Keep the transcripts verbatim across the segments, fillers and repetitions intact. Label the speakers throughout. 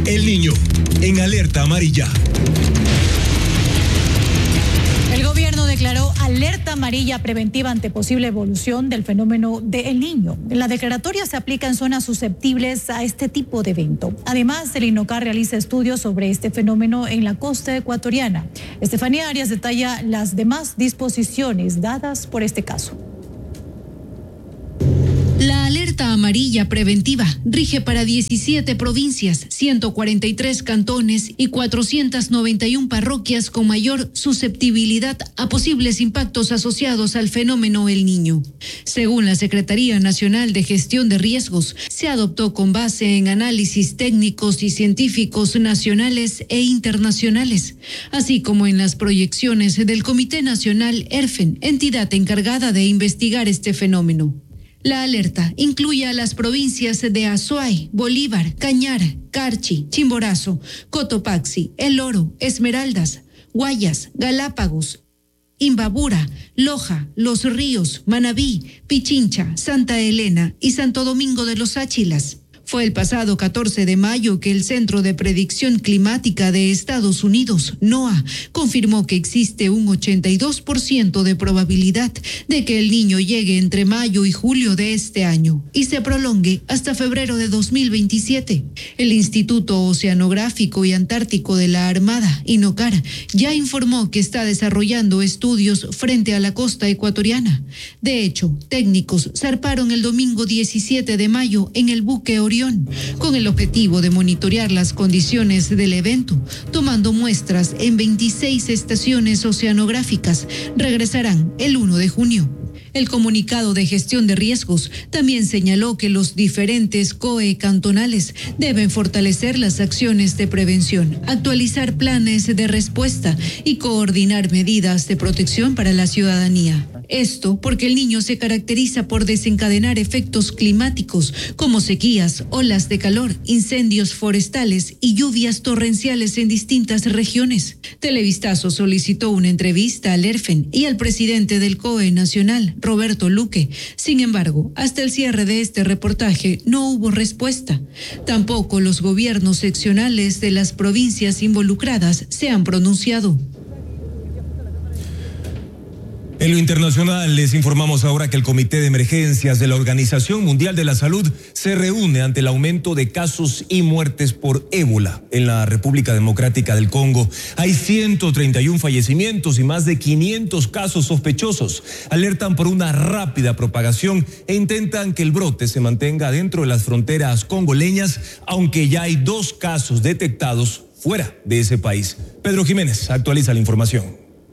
Speaker 1: El Niño, en alerta amarilla.
Speaker 2: El gobierno declaró alerta amarilla preventiva ante posible evolución del fenómeno de El Niño. La declaratoria se aplica en zonas susceptibles a este tipo de evento. Además, el INOCAR realiza estudios sobre este fenómeno en la costa ecuatoriana. Estefanía Arias detalla las demás disposiciones dadas por este caso.
Speaker 3: La alerta amarilla preventiva rige para diecisiete provincias, ciento cuarenta y tres cantones y cuatrocientas noventa y una parroquias con mayor susceptibilidad a posibles impactos asociados al fenómeno El Niño. Según la Secretaría Nacional de Gestión de Riesgos, se adoptó con base en análisis técnicos y científicos nacionales e internacionales, así como en las proyecciones del Comité Nacional ERFEN, entidad encargada de investigar este fenómeno. La alerta incluye a las provincias de Azuay, Bolívar, Cañar, Carchi, Chimborazo, Cotopaxi, El Oro, Esmeraldas, Guayas, Galápagos, Imbabura, Loja, Los Ríos, Manabí, Pichincha, Santa Elena y Santo Domingo de los Áchilas. Fue el pasado catorce de mayo que el Centro de Predicción Climática de Estados Unidos, NOAA, confirmó que existe un ochenta y dos por ciento de probabilidad de que el Niño llegue entre mayo y julio de este año y se prolongue hasta febrero de dos mil veintisiete. El Instituto Oceanográfico y Antártico de la Armada, INOCAR, ya informó que está desarrollando estudios frente a la costa ecuatoriana. De hecho, técnicos zarparon el domingo diecisiete de mayo en el buque Orión, con el objetivo de monitorear las condiciones del evento, tomando muestras en veintiséis estaciones oceanográficas. Regresarán el uno de junio. El comunicado de gestión de riesgos también señaló que los diferentes C O E cantonales deben fortalecer las acciones de prevención, actualizar planes de respuesta y coordinar medidas de protección para la ciudadanía. Esto porque El Niño se caracteriza por desencadenar efectos climáticos como sequías, olas de calor, incendios forestales y lluvias torrenciales en distintas regiones. Televistazo solicitó una entrevista al ERFEN y al presidente del C O E nacional, Roberto Luque. Sin embargo, hasta el cierre de este reportaje no hubo respuesta. Tampoco los gobiernos seccionales de las provincias involucradas se han pronunciado.
Speaker 1: En lo internacional, les informamos ahora que el Comité de Emergencias de la Organización Mundial de la Salud se reúne ante el aumento de casos y muertes por ébola en la República Democrática del Congo. Hay ciento treinta y uno fallecimientos y más de quinientos casos sospechosos. Alertan por una rápida propagación e intentan que el brote se mantenga dentro de las fronteras congoleñas, aunque ya hay dos casos detectados fuera de ese país. Pedro Jiménez actualiza la información.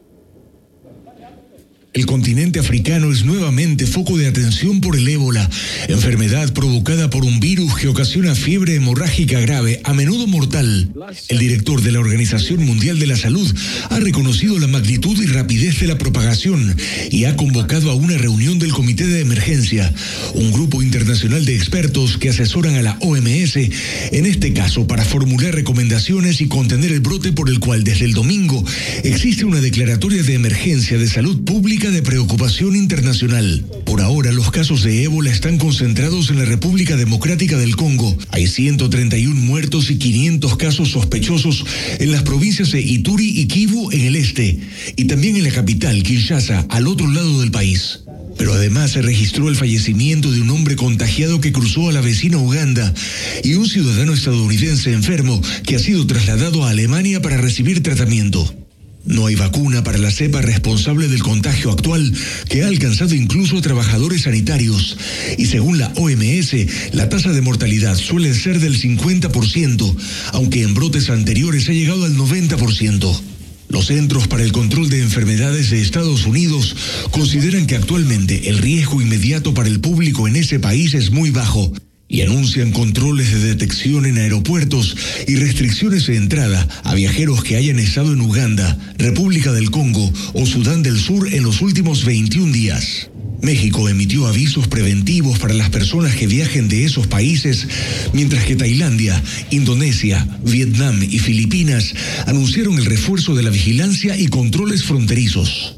Speaker 4: El continente africano es nuevamente foco de atención por el ébola, enfermedad provocada por un virus que ocasiona fiebre hemorrágica grave, a menudo mortal. El director de la Organización Mundial de la Salud ha reconocido la magnitud y rapidez de la propagación y ha convocado a una reunión del Comité de Emergencia, un grupo internacional de expertos que asesoran a la O M S, en este caso para formular recomendaciones y contener el brote por el cual desde el domingo existe una declaratoria de emergencia de salud pública de preocupación internacional. Por ahora, los casos de ébola están concentrados en la República Democrática del Congo. Hay ciento treinta y uno muertos y quinientos casos sospechosos en las provincias de Ituri y Kivu en el este, y también en la capital, Kinshasa, al otro lado del país. Pero además se registró el fallecimiento de un hombre contagiado que cruzó a la vecina Uganda y un ciudadano estadounidense enfermo que ha sido trasladado a Alemania para recibir tratamiento. No hay vacuna para la cepa responsable del contagio actual, que ha alcanzado incluso a trabajadores sanitarios. Y según la O M S, la tasa de mortalidad suele ser del cincuenta por ciento, aunque en brotes anteriores ha llegado al noventa por ciento. Los Centros para el Control de Enfermedades de Estados Unidos consideran que actualmente el riesgo inmediato para el público en ese país es muy bajo, y anuncian controles de detección en aeropuertos y restricciones de entrada a viajeros que hayan estado en Uganda, República del Congo o Sudán del Sur en los últimos veintiún días. México emitió avisos preventivos para las personas que viajen de esos países, mientras que Tailandia, Indonesia, Vietnam y Filipinas anunciaron el refuerzo de la vigilancia y controles fronterizos.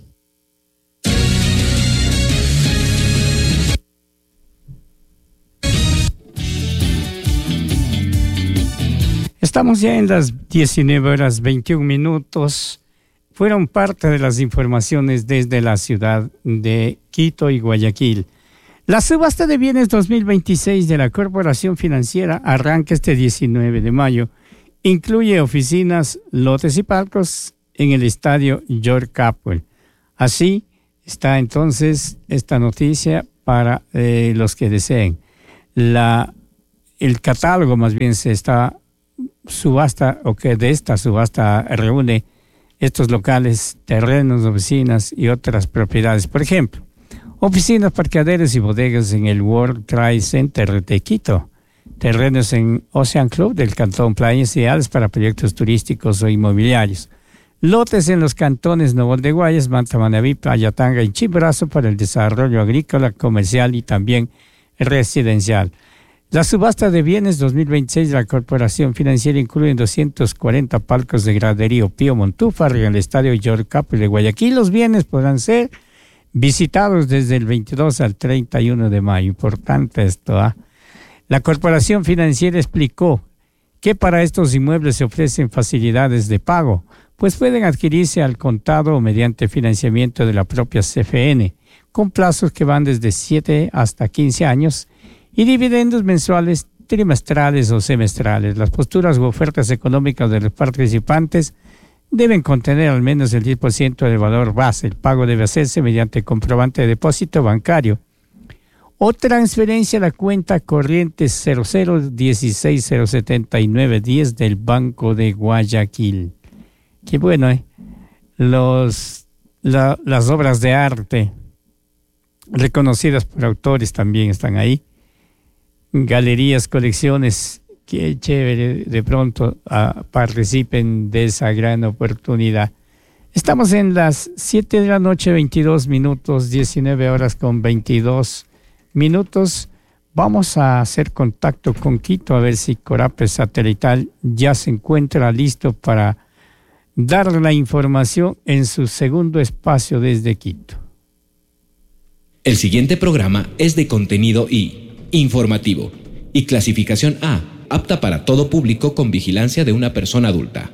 Speaker 5: Estamos ya en las diecinueve horas veintiún minutos. Fueron parte de las informaciones desde la ciudad de Quito y Guayaquil. La subasta de bienes dos mil veintiséis de la Corporación Financiera arranca este diecinueve de mayo. Incluye oficinas, lotes y palcos en el estadio George Capwell. Así está entonces esta noticia para eh, los que deseen. La, el catálogo más bien se está subasta, o que de esta subasta reúne estos locales, terrenos, oficinas y otras propiedades. Por ejemplo, oficinas, parqueaderos y bodegas en el World Trade Center de Quito, terrenos en Ocean Club del Cantón Playas Ideales para proyectos turísticos o inmobiliarios, lotes en los cantones Nobol de Guayas, Manta Manaví, Payatanga y Chimborazo para el desarrollo agrícola, comercial y también residencial. La subasta de bienes dos mil veintiséis de la Corporación Financiera incluye doscientos cuarenta palcos de graderío Pío Montúfar en el estadio George Capwell de Guayaquil. Los bienes podrán ser visitados desde el veintidós al treinta y uno de mayo. Importante esto, ¿ah? ¿eh? La Corporación Financiera explicó que para estos inmuebles se ofrecen facilidades de pago, pues pueden adquirirse al contado o mediante financiamiento de la propia C F N, con plazos que van desde siete hasta quince años, y dividendos mensuales, trimestrales o semestrales. Las posturas u ofertas económicas de los participantes deben contener al menos el diez por ciento del valor base. El pago debe hacerse mediante comprobante de depósito bancario o transferencia a la cuenta corriente cero cero dieciséis cero setenta y nueve diez del Banco de Guayaquil. Qué bueno, ¿eh? Los, la, las obras de arte reconocidas por autores también están ahí. Galerías, colecciones, qué chévere, de pronto uh, participen de esa gran oportunidad. Estamos en las siete de la noche, veintidós minutos, diecinueve horas con veintidós minutos. Vamos a hacer contacto con Quito a ver si Corape Satelital ya se encuentra listo para dar la información en su segundo espacio desde Quito.
Speaker 6: El siguiente programa es de contenido I, informativo, y clasificación A, apta para todo público con vigilancia de una persona adulta.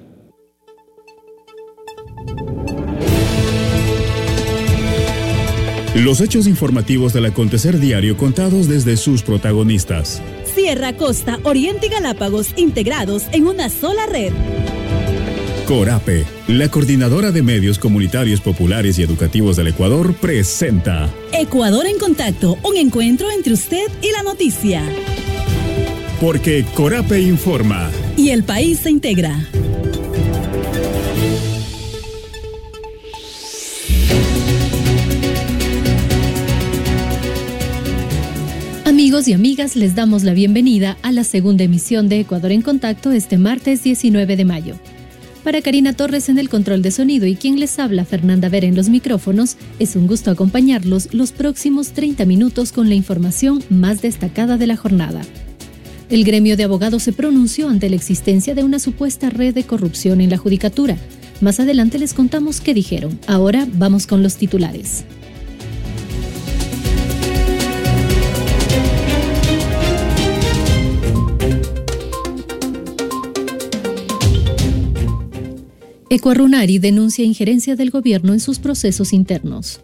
Speaker 7: Los hechos informativos del acontecer diario contados desde sus protagonistas.
Speaker 8: Sierra, Costa, Oriente y Galápagos integrados en una sola red.
Speaker 7: Corape, la coordinadora de medios comunitarios populares y educativos del Ecuador, presenta
Speaker 8: Ecuador en Contacto, un encuentro entre usted y la noticia.
Speaker 7: Porque Corape informa.
Speaker 8: Y el país se integra. Amigos y amigas, les damos la bienvenida a la segunda emisión de Ecuador en Contacto este martes diecinueve de mayo. Para Karina Torres en el control de sonido y quien les habla, Fernanda Vera en los micrófonos, es un gusto acompañarlos los próximos treinta minutos con la información más destacada de la jornada. El gremio de abogados se pronunció ante la existencia de una supuesta red de corrupción en la judicatura. Más adelante les contamos qué dijeron. Ahora vamos con los titulares. Ecuarunari denuncia injerencia del gobierno en sus procesos internos.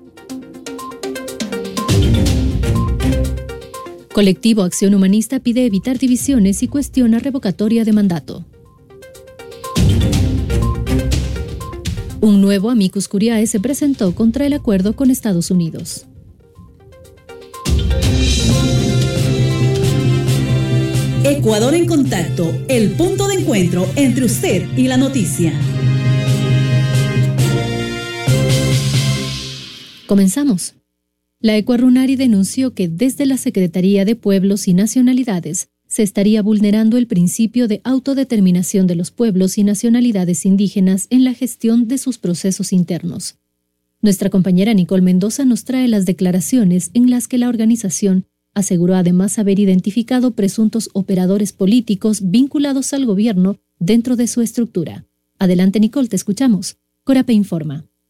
Speaker 8: Colectivo Acción Humanista pide evitar divisiones y cuestiona revocatoria de mandato. Un nuevo amicus curiae se presentó contra el acuerdo con Estados Unidos. Ecuador en Contacto, el punto de encuentro entre usted y la noticia. Comenzamos. La Ecuarunari denunció que desde la Secretaría de Pueblos y Nacionalidades se estaría vulnerando el principio de autodeterminación de los pueblos y nacionalidades indígenas en la gestión de sus procesos internos. Nuestra compañera Nicole Mendoza nos trae las declaraciones en las que la organización aseguró además haber identificado presuntos operadores políticos vinculados al gobierno dentro de su estructura. Adelante, Nicole, te escuchamos. Corape informa.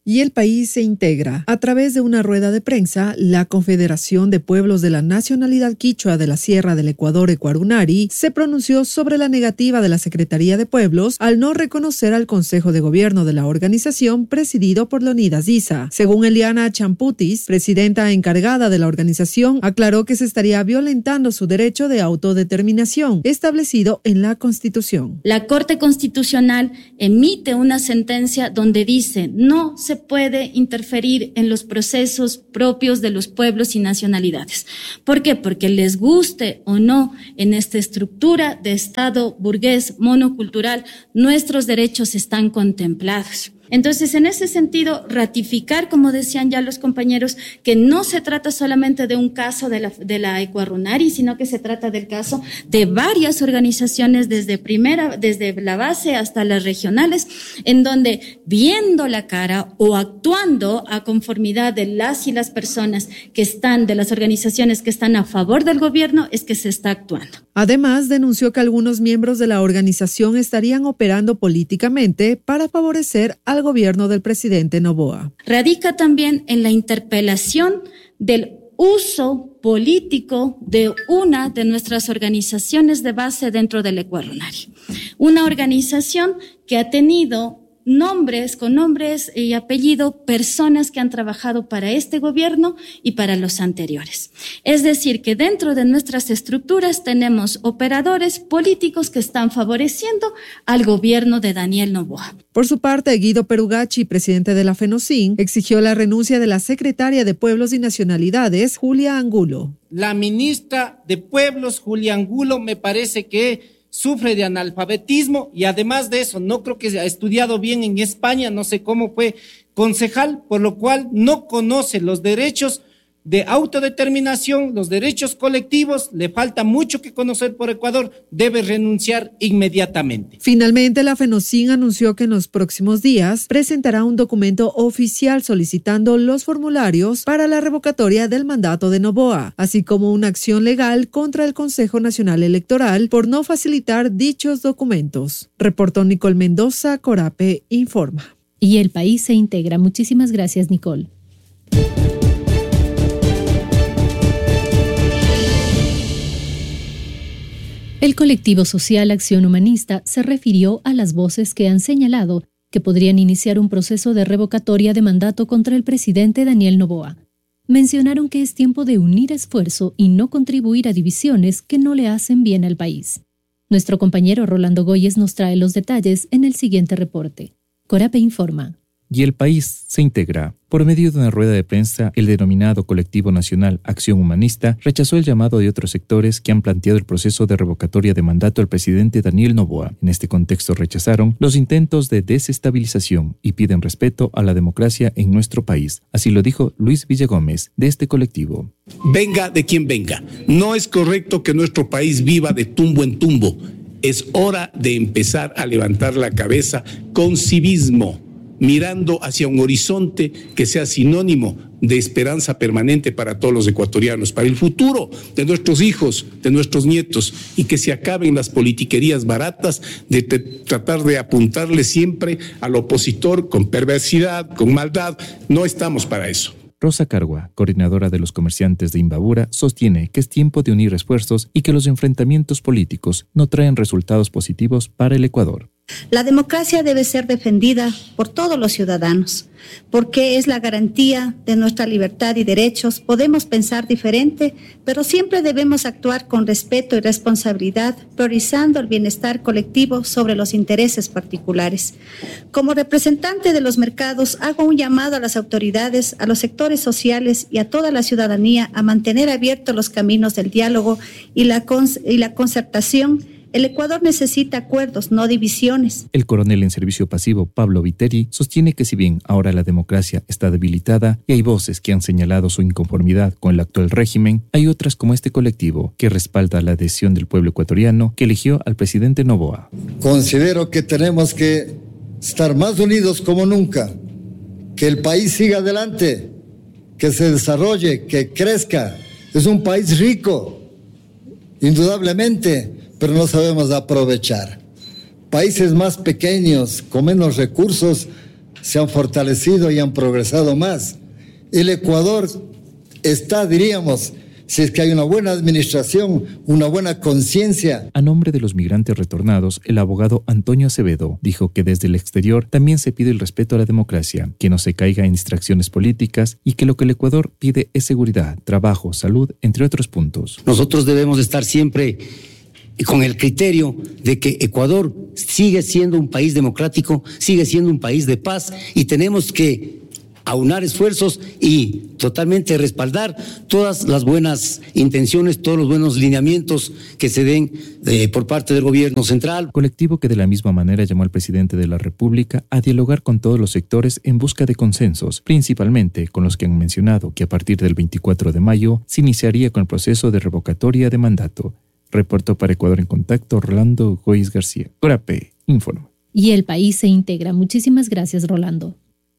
Speaker 9: Y el país se integra. A través de una rueda de prensa, la Confederación de Pueblos de la Nacionalidad Quichua de la Sierra del Ecuador, Ecuarunari, se pronunció sobre la negativa de la Secretaría de Pueblos al no reconocer al Consejo de Gobierno de la organización presidido por Leonidas Issa. Según Eliana Champutis, presidenta encargada de la organización, aclaró que se estaría violentando su derecho de autodeterminación establecido en la Constitución.
Speaker 10: La Corte Constitucional emite una sentencia donde dice no se puede interferir en los procesos propios de los pueblos y nacionalidades. ¿Por qué? Porque les guste o no en esta estructura de Estado burgués monocultural, nuestros derechos están contemplados. Entonces, en ese sentido, ratificar, como decían ya los compañeros, que no se trata solamente de un caso de la, de la Ecuarunari, sino que se trata del caso de varias organizaciones desde primera, desde la base hasta las regionales, en donde viendo la cara o actuando a conformidad de las y las personas que están, de las organizaciones que están a favor del gobierno, es que se está actuando.
Speaker 9: Además, denunció que algunos miembros de la organización estarían operando políticamente para favorecer a al gobierno del presidente Noboa.
Speaker 10: Radica también en la interpelación del uso político de una de nuestras organizaciones de base dentro del Ecuarunari. Una organización que ha tenido nombres, con nombres y apellido, personas que han trabajado para este gobierno y para los anteriores. Es decir, que dentro de nuestras estructuras tenemos operadores políticos que están favoreciendo al gobierno de Daniel Noboa.
Speaker 9: Por su parte, Guido Perugachi, presidente de la FENOCIN, exigió la renuncia de la secretaria de Pueblos y Nacionalidades, Julia Angulo.
Speaker 11: La ministra de Pueblos, Julia Angulo, me parece que sufre de analfabetismo y además de eso no creo que ha estudiado bien en España, no sé cómo fue concejal, por lo cual no conoce los derechos de autodeterminación, los derechos colectivos, le falta mucho que conocer por Ecuador, debe renunciar inmediatamente.
Speaker 9: Finalmente, la FENOCIN anunció que en los próximos días presentará un documento oficial solicitando los formularios para la revocatoria del mandato de Noboa, así como una acción legal contra el Consejo Nacional Electoral por no facilitar dichos documentos. Reportó Nicole Mendoza, Corape Informa.
Speaker 8: Y el país se integra. Muchísimas gracias, Nicole. El colectivo social Acción Humanista se refirió a las voces que han señalado que podrían iniciar un proceso de revocatoria de mandato contra el presidente Daniel Noboa. Mencionaron que es tiempo de unir esfuerzo y no contribuir a divisiones que no le hacen bien al país. Nuestro compañero Rolando Goyes nos trae los detalles en el siguiente reporte. Corape Informa.
Speaker 12: Y el país se integra. Por medio de una rueda de prensa, el denominado Colectivo Nacional Acción Humanista rechazó el llamado de otros sectores que han planteado el proceso de revocatoria de mandato al presidente Daniel Noboa. En este contexto rechazaron los intentos de desestabilización y piden respeto a la democracia en nuestro país. Así lo dijo Luis Villagómez de este colectivo.
Speaker 13: Venga de quien venga. No es correcto que nuestro país viva de tumbo en tumbo. Es hora de empezar a levantar la cabeza con civismo, mirando hacia un horizonte que sea sinónimo de esperanza permanente para todos los ecuatorianos, para el futuro de nuestros hijos, de nuestros nietos, y que se acaben las politiquerías baratas de te, tratar de apuntarle siempre al opositor con perversidad, con maldad. No estamos para eso.
Speaker 12: Rosa Cargua, coordinadora de los comerciantes de Imbabura, sostiene que es tiempo de unir esfuerzos y que los enfrentamientos políticos no traen resultados positivos para el Ecuador.
Speaker 14: La democracia debe ser defendida por todos los ciudadanos, porque es la garantía de nuestra libertad y derechos. Podemos pensar diferente, pero siempre debemos actuar con respeto y responsabilidad, priorizando el bienestar colectivo sobre los intereses particulares. Como representante de los mercados, hago un llamado a las autoridades, a los sectores sociales y a toda la ciudadanía a mantener abiertos los caminos del diálogo y la, cons- y la concertación. El Ecuador necesita acuerdos, no divisiones.
Speaker 12: El coronel en servicio pasivo, Pablo Viteri, sostiene que si bien ahora la democracia está debilitada y hay voces que han señalado su inconformidad con el actual régimen, hay otras como este colectivo que respalda la adhesión del pueblo ecuatoriano que eligió al presidente Noboa.
Speaker 15: Considero que tenemos que estar más unidos como nunca, que el país siga adelante, que se desarrolle, que crezca. Es un país rico, indudablemente, pero no sabemos aprovechar. Países más pequeños, con menos recursos, se han fortalecido y han progresado más. El Ecuador está, diríamos, si es que hay una buena administración, una buena conciencia.
Speaker 12: A nombre de los migrantes retornados, el abogado Antonio Acevedo dijo que desde el exterior también se pide el respeto a la democracia, que no se caiga en distracciones políticas y que lo que el Ecuador pide es seguridad, trabajo, salud, entre otros puntos.
Speaker 16: Nosotros debemos estar siempre con el criterio de que Ecuador sigue siendo un país democrático, sigue siendo un país de paz y tenemos que aunar esfuerzos y totalmente respaldar todas las buenas intenciones, todos los buenos lineamientos que se den eh, por parte del gobierno central.
Speaker 12: Colectivo que de la misma manera llamó al presidente de la República a dialogar con todos los sectores en busca de consensos, principalmente con los que han mencionado que a partir del veinticuatro de mayo se iniciaría con el proceso de revocatoria de mandato. Reportó para Ecuador en Contacto Rolando Goiz García. Corape informa.
Speaker 8: Y el país se integra. Muchísimas gracias, Rolando.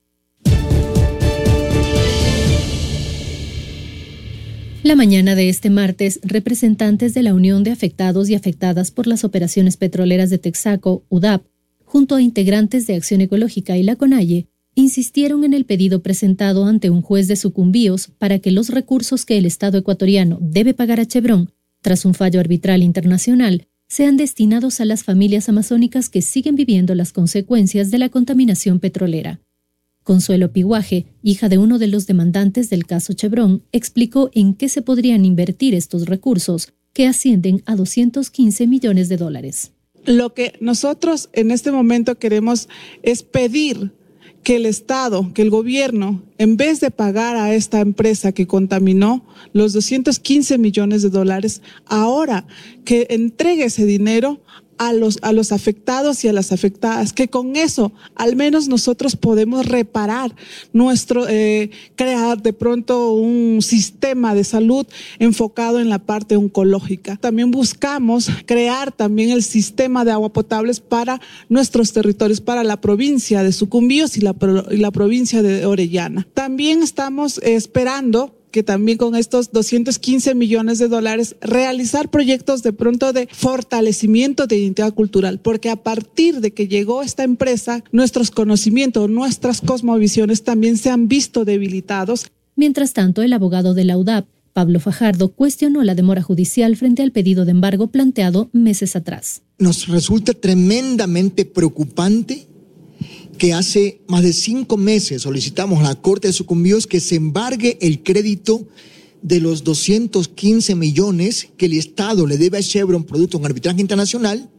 Speaker 8: La mañana de este martes, representantes de la Unión de Afectados y Afectadas por las Operaciones Petroleras de Texaco, U D A P, junto a integrantes de Acción Ecológica y la CONAIE, insistieron en el pedido presentado ante un juez de Sucumbíos para que los recursos que el Estado ecuatoriano debe pagar a Chevron, tras un fallo arbitral internacional, sean destinados a las familias amazónicas que siguen viviendo las consecuencias de la contaminación petrolera. Consuelo Piguaje, hija de uno de los demandantes del caso Chevron, explicó en qué se podrían invertir estos recursos, que ascienden a doscientos quince millones de dólares.
Speaker 17: Lo que nosotros en este momento queremos es pedir que el Estado, que el gobierno, en vez de pagar a esta empresa que contaminó los doscientos quince millones de dólares, ahora que entregue ese dinero a los, a los afectados y a las afectadas, que con eso al menos nosotros podemos reparar nuestro, eh, crear de pronto un sistema de salud enfocado en la parte oncológica. También buscamos crear también el sistema de agua potables para nuestros territorios, para la provincia de Sucumbíos y la, y la provincia de Orellana. También estamos esperando que también con estos doscientos quince millones de dólares realizar proyectos de pronto de fortalecimiento de identidad cultural, porque a partir de que llegó esta empresa, nuestros conocimientos, nuestras cosmovisiones también se han visto debilitados.
Speaker 8: Mientras tanto, el abogado de la U D A P, Pablo Fajardo, cuestionó la demora judicial frente al pedido de embargo planteado meses atrás.
Speaker 18: Nos resulta tremendamente preocupante que hace más de cinco meses solicitamos a la Corte de Sucumbíos que se embargue el crédito de los doscientos quince millones que el Estado le debe a Chevron producto de un arbitraje internacional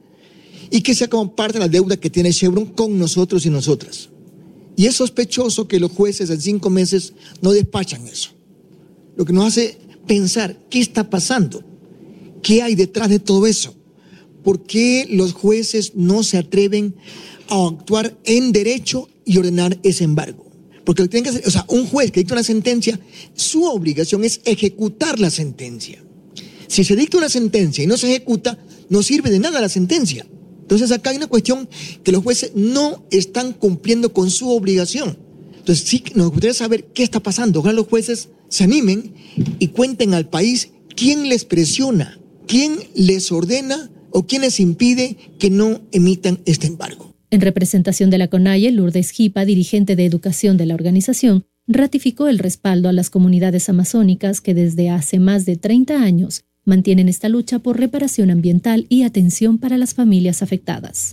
Speaker 18: y que sea como parte de la deuda que tiene Chevron con nosotros y nosotras. Y es sospechoso que los jueces en cinco meses no despachan eso. Lo que nos hace pensar, ¿qué está pasando? ¿Qué hay detrás de todo eso? ¿Por qué los jueces no se atreven a actuar en derecho y ordenar ese embargo? Porque lo que tienen que hacer, o sea, un juez que dicta una sentencia, su obligación es ejecutar la sentencia. Si se dicta una sentencia y no se ejecuta, no sirve de nada la sentencia. Entonces acá hay una cuestión que los jueces no están cumpliendo con su obligación. Entonces sí nos gustaría saber qué está pasando. Ojalá los jueces se animen y cuenten al país quién les presiona, quién les ordena o quién les impide que no emitan este embargo.
Speaker 8: En representación de la CONAIE, Lourdes Jipa, dirigente de educación de la organización, ratificó el respaldo a las comunidades amazónicas que desde hace más de treinta años mantienen esta lucha por reparación ambiental y atención para las familias afectadas.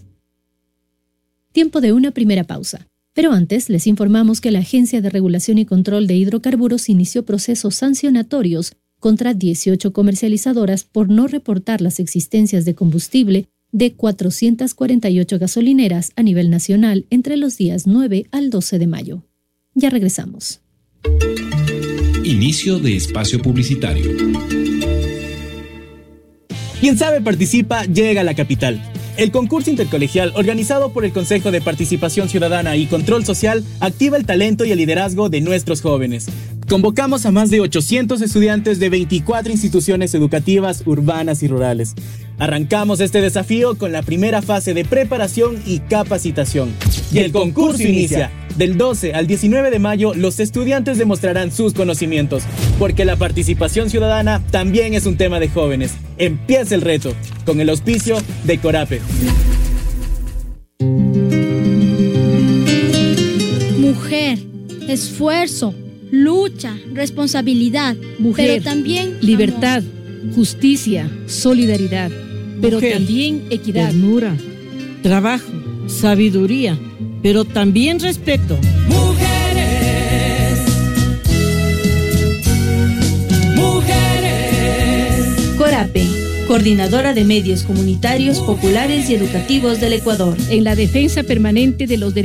Speaker 8: Tiempo de una primera pausa. Pero antes les informamos que la Agencia de Regulación y Control de Hidrocarburos inició procesos sancionatorios contra dieciocho comercializadoras por no reportar las existencias de combustible de cuatrocientas cuarenta y ocho gasolineras a nivel nacional entre los días nueve al doce de mayo. Ya regresamos.
Speaker 6: Inicio de espacio publicitario.
Speaker 19: Quien sabe participa, llega a la capital. El concurso intercolegial organizado por el Consejo de Participación Ciudadana y Control Social activa el talento y el liderazgo de nuestros jóvenes. Convocamos a más de ochocientos estudiantes de veinticuatro instituciones educativas urbanas y rurales. Arrancamos este desafío con la primera fase de preparación y capacitación. Y el concurso inicia. Del doce al diecinueve de mayo, los estudiantes demostrarán sus conocimientos, porque la participación ciudadana también es un tema de jóvenes. Empieza el reto, con el auspicio de Corape.
Speaker 20: esfuerzo, lucha, responsabilidad,
Speaker 21: mujer,
Speaker 20: pero también
Speaker 21: libertad, amor. Justicia, solidaridad, pero mujer, también equidad,
Speaker 22: ternura, trabajo, sabiduría, pero también respeto.
Speaker 23: Mujeres, mujeres.
Speaker 24: Corape, Coordinadora de Medios Comunitarios, Populares y Educativos del Ecuador.
Speaker 21: En la defensa permanente de los derechos